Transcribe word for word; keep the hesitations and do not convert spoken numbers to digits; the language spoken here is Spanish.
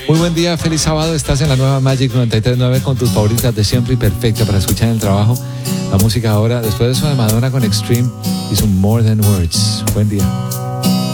Muy buen día, feliz sábado. Estás en la nueva Magic noventa y tres punto nueve con tus favoritas de siempre y perfecta para escuchar en el trabajo. La música ahora, después de eso de Madonna con Extreme, hizo More Than Words. Buen día.